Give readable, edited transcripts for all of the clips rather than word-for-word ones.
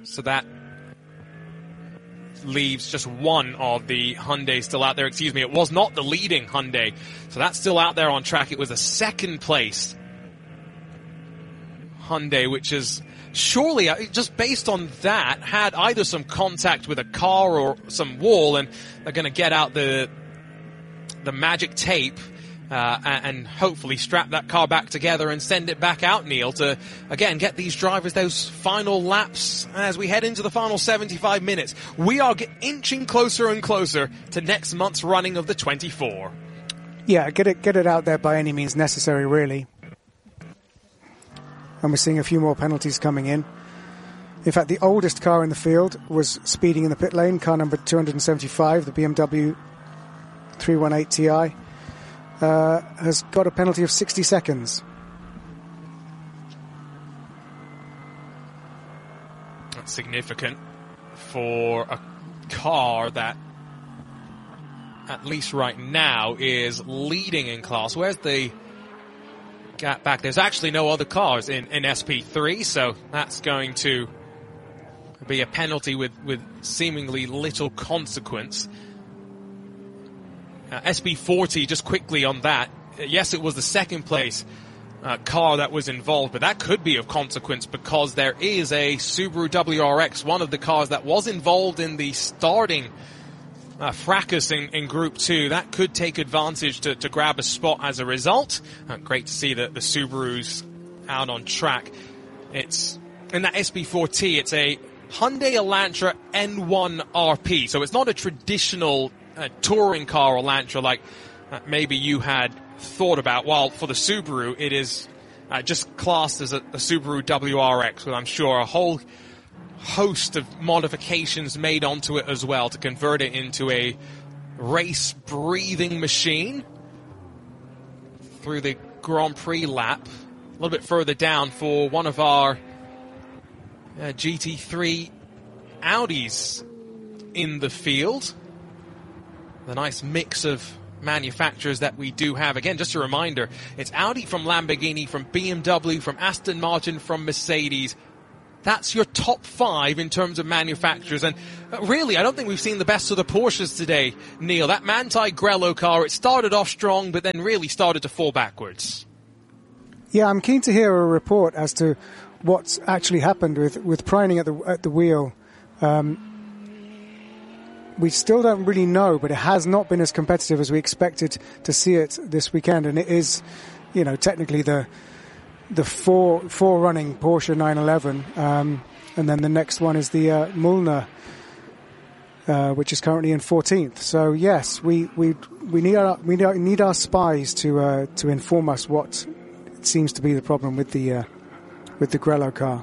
So that leaves just one of the Hyundai still out there. Excuse me, it was not the leading Hyundai. So that's still out there on track. It was a second place Hyundai, which is surely, just based on that, had either some contact with a car or some wall, and they're going to get out the magic tape and hopefully strap that car back together and send it back out, Neil, to, again, get these drivers those final laps as we head into the final 75 minutes. We are inching closer and closer to next month's running of the 24. Yeah, get it out there by any means necessary, really. And we're seeing a few more penalties coming in. In fact, the oldest car in the field was speeding in the pit lane, car number 275, the BMW 318 Ti. Has got a penalty of 60 seconds. That's significant for a car that, at least right now, is leading in class. Where's the gap back? There's actually no other cars in SP3, so that's going to be a penalty with seemingly little consequence. SP40, just quickly on that, yes, it was the second place car that was involved, but that could be of consequence because there is a Subaru WRX, one of the cars that was involved in the starting fracas in Group 2. That could take advantage to grab a spot as a result. Great to see the Subarus out on track. It's in that SP4T, it's a Hyundai Elantra N1 RP, so it's not a traditional touring car or Elantra like maybe you had thought about. While for the Subaru, it is just classed as a Subaru WRX with, I'm sure, a whole host of modifications made onto it as well to convert it into a race-breathing machine. Through the Grand Prix lap, a little bit further down for one of our GT3 Audis in the field. The nice mix of manufacturers that we do have. Again, just a reminder, it's Audi from Lamborghini, from BMW, from Aston Martin, from Mercedes. That's your top 5 in terms of manufacturers. And really, I don't think we've seen the best of the Porsches today, Neil. That Manthey Grello car, it started off strong, but then really started to fall backwards. Yeah, I'm keen to hear a report as to what's actually happened with Preining at the wheel. We still don't really know, but it has not been as competitive as we expected to see it this weekend. And it is, technically the four running Porsche 911. And then the next one is the Mullner, which is currently in 14th. So yes, we need our spies to inform us what seems to be the problem with the Grello car.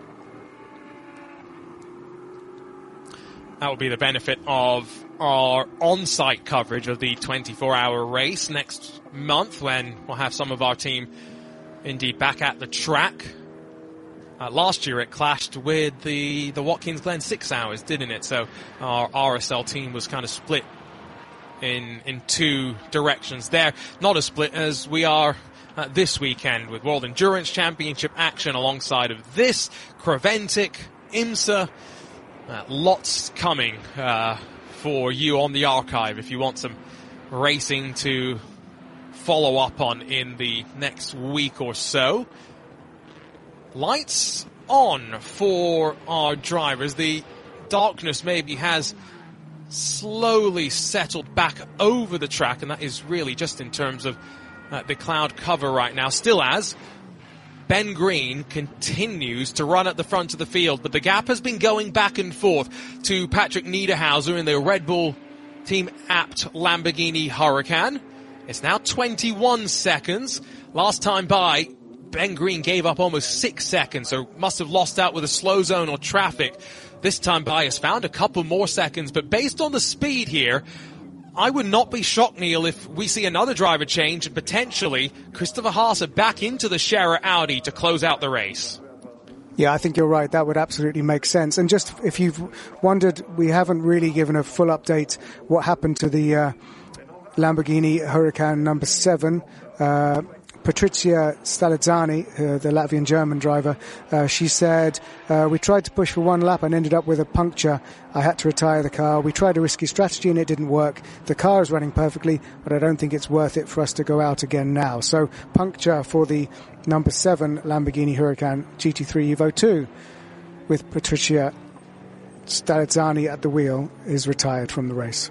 That will be the benefit of our on-site coverage of the 24-hour race next month, when we'll have some of our team indeed back at the track. Last year it clashed with the Watkins Glen 6 hours, didn't it? So our RSL team was kind of split in two directions there. Not as split as we are this weekend, with World Endurance Championship action alongside of this, Creventic, IMSA. Lots coming for you on the archive if you want some racing to follow up on in the next week or so. Lights on for our drivers. The darkness maybe has slowly settled back over the track, and that is really just in terms of the cloud cover right now. Still as Ben Green continues to run at the front of the field, but the gap has been going back and forth to Patrick Niederhauser in the Red Bull Team Apt Lamborghini Huracan. It's now 21 seconds. Last time by, Ben Green gave up almost 6 seconds, so must have lost out with a slow zone or traffic. This time by has found a couple more seconds, but based on the speed here, I would not be shocked, Neil, if we see another driver change and potentially Christopher Haase back into the Scherer Audi to close out the race. Yeah, I think you're right. That would absolutely make sense. And just if you've wondered, we haven't really given a full update what happened to the Lamborghini Huracan number 7. Patricia Stalizzani, the Latvian-German driver. She said, we tried to push for one lap and ended up with a puncture. I had to retire the car. We tried a risky strategy and it didn't work. The car is running perfectly, but I don't think it's worth it for us to go out again now. So puncture for the number 7 Lamborghini Huracan GT3 Evo 2 with Patricia Stalizzani at the wheel is retired from the race.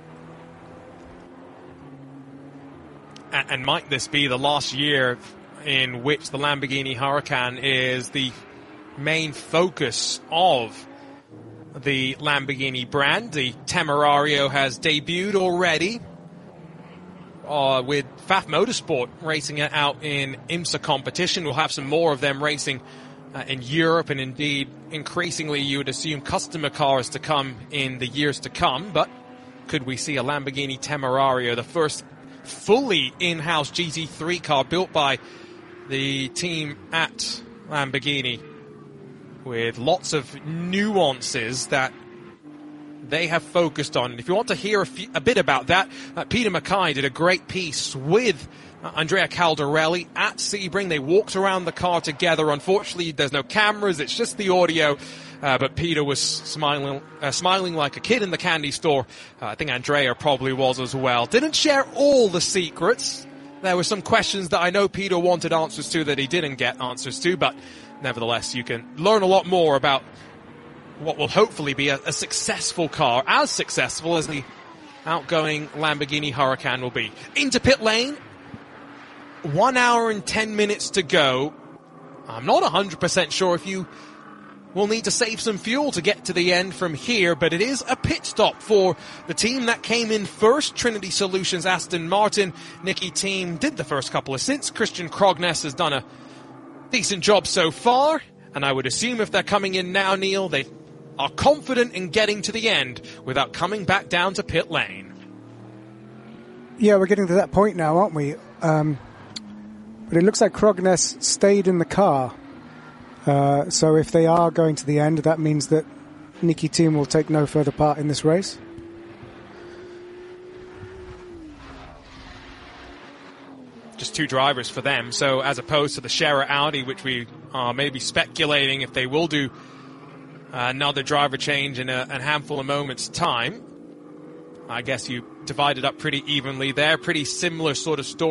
And might this be the last year in which the Lamborghini Huracan is the main focus of the Lamborghini brand? The Temerario has debuted already with FAF Motorsport racing it out in IMSA competition. We'll have some more of them racing in Europe, and indeed increasingly you would assume customer cars to come in the years to come. But could we see a Lamborghini Temerario, the first fully in-house GT3 car built by the team at Lamborghini, with lots of nuances that they have focused on? If you want to hear a bit about that, Peter Mackay did a great piece with Andrea Caldarelli at Sebring. They walked around the car together. Unfortunately, there's no cameras, it's just the audio. But Peter was smiling like a kid in the candy store. I think Andrea probably was as well. Didn't share all the secrets. There were some questions that I know Peter wanted answers to that he didn't get answers to, but nevertheless, you can learn a lot more about what will hopefully be a successful car, as successful as the outgoing Lamborghini Huracan will be. Into pit lane, 1 hour and 10 minutes to go. I'm not 100% sure if you will need to save some fuel to get to the end from here, but it is a pit stop for the team that came in first, Trinity Solutions Aston Martin. Nicky Team did the first couple of stints. Christian Krognes has done a decent job so far, and I would assume if they're coming in now, Neil, they are confident in getting to the end without coming back down to pit lane. Yeah, we're getting to that point now, aren't we? But it looks like Krognes stayed in the car. So if they are going to the end, that means that Nicky Team will take no further part in this race. Just 2 drivers for them. So as opposed to the Scherer Audi, which we are maybe speculating if they will do another driver change in a handful of moments' time. I guess you divide it up pretty evenly there. Pretty similar sort of story